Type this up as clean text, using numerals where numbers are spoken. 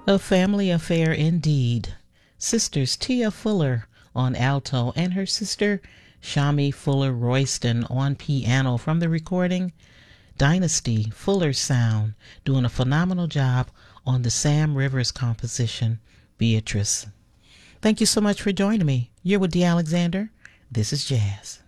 A family affair indeed. Sisters Tia Fuller on alto and her sister Shami Fuller Royston on piano from the recording Dynasty Fuller Sound, doing a phenomenal job on the Sam Rivers composition Beatrice. Thank you so much for joining me. You're with Dee Alexander. This is Jazz.